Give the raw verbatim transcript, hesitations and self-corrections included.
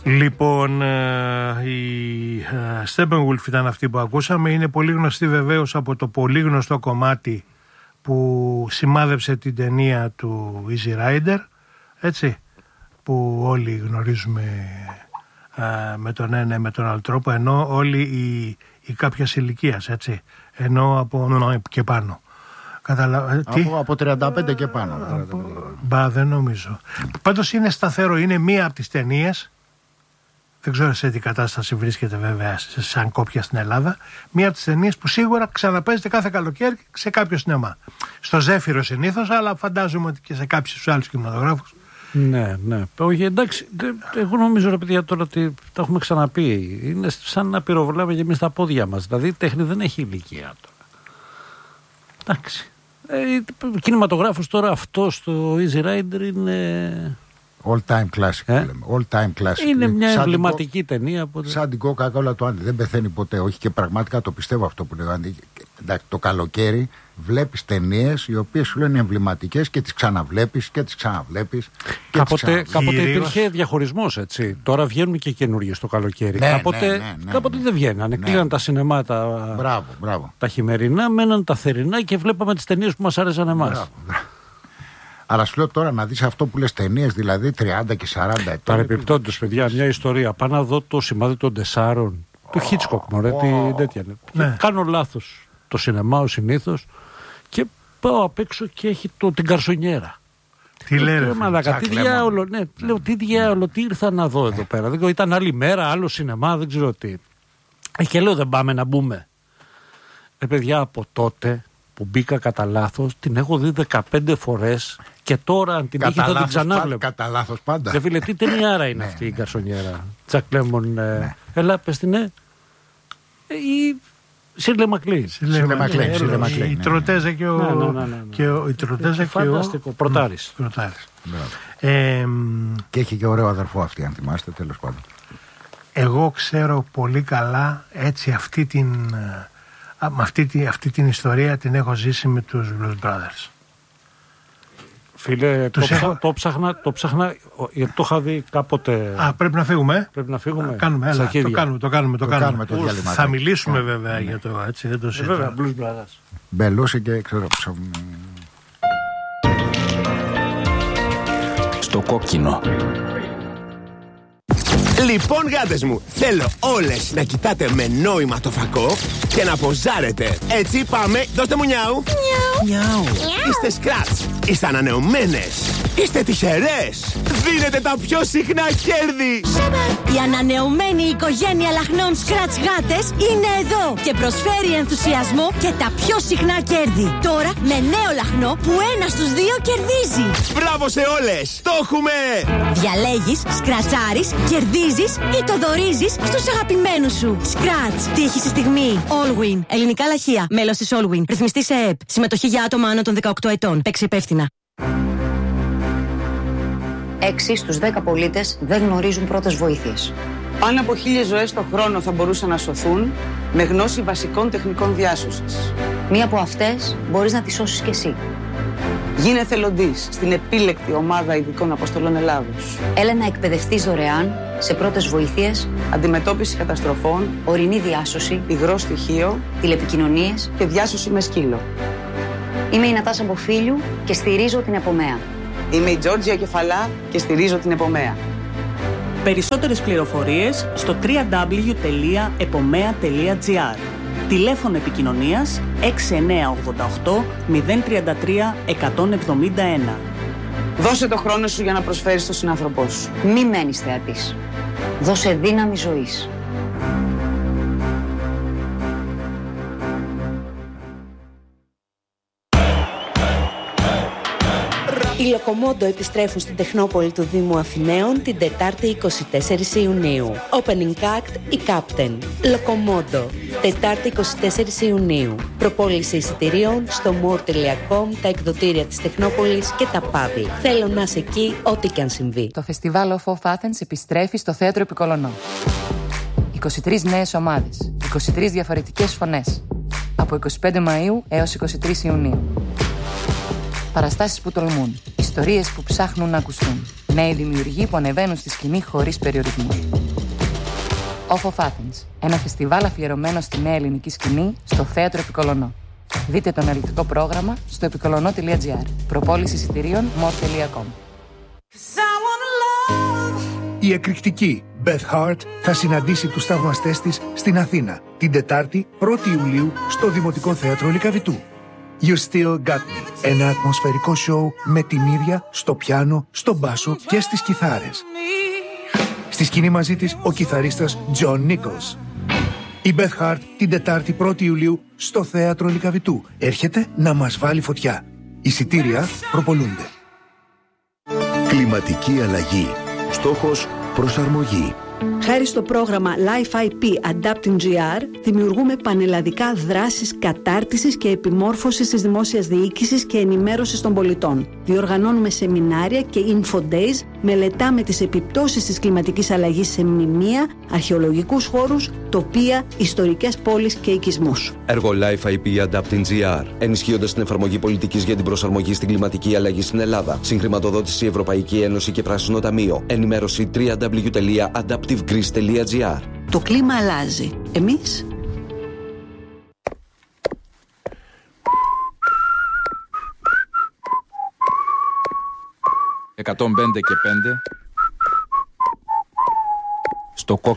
Λοιπόν, η Steppenwolf ήταν αυτή που ακούσαμε. Είναι πολύ γνωστή βεβαίως από το πολύ γνωστό κομμάτι που σημάδεψε την ταινία του Easy Rider, έτσι, που όλοι γνωρίζουμε με τον ένα με τον άλλο τρόπο, ενώ όλοι οι, οι κάποιας ηλικίας, έτσι, ενώ από νο, και πάνω. Καταλα... Από, από τριάντα πέντε και πάνω. Από... Μπα, δεν νομίζω. Πάντως είναι σταθερό, είναι μία από τις ταινίες, δεν ξέρω σε τι κατάσταση βρίσκεται βέβαια σαν κόπια στην Ελλάδα, μία από τις ταινίες που σίγουρα ξαναπαίζεται κάθε καλοκαίρι σε κάποιο σινεμά. Στο Ζέφυρο συνήθως, αλλά φαντάζομαι ότι και σε κάποιους άλλους κινηματογράφους. Ναι, ναι. Όχι, εντάξει, εγώ νομίζω, ρε παιδιά, τώρα ότι τα έχουμε ξαναπεί. Είναι σαν να πυροβολάμε και εμείς τα πόδια μας. Δηλαδή η τέχνη δεν έχει ηλικία τώρα. Εντάξει. Ε, κινηματογράφος τώρα αυτό στο Easy Rider είναι... All time classic, ε? λέμε. All time classic. Είναι μια σαν εμβληματική την... ταινία. Οπότε... Σαν την Coca-Cola του Άντι. Δεν πεθαίνει ποτέ. Όχι, και πραγματικά το πιστεύω αυτό που λέει ο Άντι. Το καλοκαίρι βλέπεις ταινίες οι οποίες σου λένε εμβληματικές και τις ξαναβλέπεις και τις ξαναβλέπεις. Και κάποτε, τις ξαναβλέπεις. κάποτε υπήρχε διαχωρισμός, έτσι. Τώρα βγαίνουν και καινούργιες το καλοκαίρι. Ναι, κάποτε ναι, ναι, ναι, κάποτε ναι. δεν βγαίνανε. Ναι. Κλείναν τα σινεμά τα, μπράβο, μπράβο. τα χειμερινά, μέναν τα θερινά και βλέπαμε τις ταινίες που μας άρεσαν εμάς. Αλλά σου λέω τώρα να δεις αυτό που λες ταινίες, δηλαδή τριάντα και σαράντα ετών. Παρεπιπτόντως, παιδιά, μια ιστορία. Πάω να δω το σημάδι των τεσσάρων του Hitchcock, μωρέ, τι τέτοια. Ναι. Κάνω λάθος το σινεμά, συνήθως, και πάω απ' έξω και έχει το, την καρσονιέρα. Τι λέει, ρε, μαλάκα, τι διάολο, ναι, λέω, τι διάολο, τι ήρθα να δω εδώ πέρα. Δεν, ήταν άλλη μέρα, άλλο σινεμά, δεν ξέρω τι. Ε, και λέω, δεν πάμε να μπούμε. Ε, παιδιά, από τότε που μπήκα κατά λάθος, την έχω δει δεκαπέντε φορές και τώρα αν την είχε θα την ξανάβλεπα. Κατά λάθος πάντα. Δεν φίλε, τι ταινιάρα είναι αυτή η καρσονιέρα. Τζακ Λέμον, έλα, πες την, ναι. Η Σίρλε Μακλέιν. Η Τροτέζα και ο... Η Τροτέζα και ο... Φανταστικό, Πρωτάρης. Και έχει και ωραίο αδερφό αυτή, αν θυμάστε, τέλος πάντων. Εγώ ξέρω πολύ καλά έτσι αυτή την... Με αυτή, αυτή την ιστορία την έχω ζήσει με τους Blues Brothers. Φίλε, το, έχω... το ψάχνα, το ψάχνα, γιατί το είχα δει κάποτε. Α, πρέπει να φύγουμε. Πρέπει να φύγουμε. Α, κάνουμε, έλα, το κάνουμε, το κάνουμε. Το το κάνουμε. κάνουμε το θα μιλήσουμε yeah. βέβαια yeah. για το έτσι, δεν το συζητώ. Βέβαια, Blues Brothers. Μπελούσε και ξέρω. Στο κόκκινο. Λοιπόν, γάτες μου, θέλω όλες να κοιτάτε με νόημα το φακό και να ποζάρετε. Έτσι πάμε, δώστε μου νιάου. Νιάου. Είστε σκράτς, είστε ανανεωμένες, είστε τυχερές. Δίνετε τα πιο συχνά κέρδη. Η ανανεωμένη οικογένεια λαχνών σκράτς γάτες είναι εδώ και προσφέρει ενθουσιασμό και τα πιο συχνά κέρδη. Τώρα με νέο λαχνό που ένα στους δύο κερδίζει. Μπράβο σε όλες, το έχουμε. Διαλέγεις, σκρατσάρεις, κερδίζεις ή το δωρίζεις στους αγαπημένους σου. Σκράτς, τύχη στη στιγμή. Allwin, ελληνικά λαχεία. Μέλος της Allwin. Ρυθμιστή σε ΕΕΠ. Συμμετοχή για άτομα άνω των δεκαοκτώ ετών. Παίξε υπεύθυνα. έξι στους δέκα πολίτες δεν γνωρίζουν πρώτες βοήθειες. Πάνω από χίλιες ζωές το χρόνο θα μπορούσαν να σωθούν με γνώση βασικών τεχνικών διάσωσης. Μία από αυτές μπορείς να τη σώσεις κι εσύ. Γίνε εθελοντής στην επίλεκτη ομάδα ειδικών αποστολών Ελλάδος. Έλα να εκπαιδευτείς δωρεάν σε πρώτες βοήθειες, αντιμετώπιση καταστροφών, ορεινή διάσωση, υγρό στοιχείο, τηλεπικοινωνίες και διάσωση με σκύλο. Είμαι η Νατάσα Μποφίλιου και στηρίζω την Επομέα. Είμαι η Τζόρτζια Κεφαλά και στηρίζω την Επομέα. Περισσότερες πληροφορίες στο double-u double-u double-u τελεία επομέα τελεία τζι άρ. Τηλέφωνο επικοινωνίας έξι εννιά οκτώ οκτώ μηδέν τρία τρία εκατόν εβδομήντα ένα. Δώσε το χρόνο σου για να προσφέρεις στον συνάνθρωπό σου. Μη μένεις θεατής. Δώσε δύναμη ζωής. Οι Λοκομόντο επιστρέφουν στην Τεχνόπολη του Δήμου Αθηναίων την Τετάρτη εικοστή τέταρτη Ιουνίου. Opening act η Captain. Λοκομόντο. Τετάρτη εικοστή τέταρτη Ιουνίου. Προπόληση εισιτηρίων στο more τελεία com, τα εκδοτήρια της Τεχνόπολης και τα παύλ. Θέλω να είσαι εκεί ό,τι και αν συμβεί. Το φεστιβάλ Off of Athens επιστρέφει στο Θέατρο Επικολωνό. είκοσι τρεις νέες ομάδες, είκοσι τρεις διαφορετικές φωνές. Από εικοστή πέμπτη Μαΐου έως εικοστή τρίτη Ιουνίου. Παραστάσεις που τολμούν, ιστορίες που ψάχνουν να ακουστούν. Νέοι δημιουργοί που ανεβαίνουν στη σκηνή χωρίς περιορισμούς. Off of Athens. Ένα φεστιβάλ αφιερωμένο στη νέα ελληνική σκηνή στο Θέατρο Επικολονό. Δείτε το αναλυτικό πρόγραμμα στο επικολονό τελεία τζι άρ. Προπόληση εισιτηρίων μορ τελεία κομ. Η εκρηκτική Beth Hart θα συναντήσει τους θαυμαστές της στην Αθήνα την Τετάρτη πρώτη Ιουλίου στο Δημοτικό Θέατρο Λυκαβητού. You Still Got Me. Ένα ατμοσφαιρικό σοου με την ίδια στο πιάνο, στο μπάσο και στις κιθάρες. Στη σκηνή μαζί της ο κιθαρίστας John Nichols. Η Beth Hart την Τετάρτη πρώτη Ιουλίου στο Θέατρο Λυκαβητού. Έρχεται να μας βάλει φωτιά. Εισιτήρια προπολούνται. Κλιματική αλλαγή. Στόχος προσαρμογή. Χάρη στο πρόγραμμα Life άι πι Adapting τζι άρ δημιουργούμε πανελλαδικά δράσεις κατάρτισης και επιμόρφωσης της δημόσιας διοίκησης και ενημέρωσης των πολιτών. Διοργανώνουμε σεμινάρια και info days, μελετάμε τις επιπτώσεις της κλιματικής αλλαγής σε μνημεία, αρχαιολογικούς χώρους, τοπία, ιστορικές πόλεις και οικισμούς. Έργο Life άι πι Adapting τζι άρ, ενισχύοντας την εφαρμογή πολιτικής για την προσαρμογή στην κλιματική αλλαγή στην Ελλάδα. Συγχρηματοδότηση Ευρωπαϊκή Ένωση και Πράσινο Ταμείο. Ενημέρωση double-u double-u double-u τελεία adaptive greece τελεία τζι άρ. Το κλίμα αλλάζει. Εμείς εκατόν πέντε και πέντε στο κόκκινο.